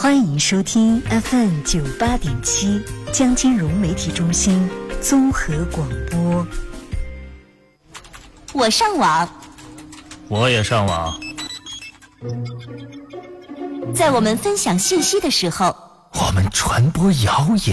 欢迎收听 FM98.7 江金融媒体中心综合广播。 我上网， 我也上网。 在我们分享信息的时候， 我们传播谣言。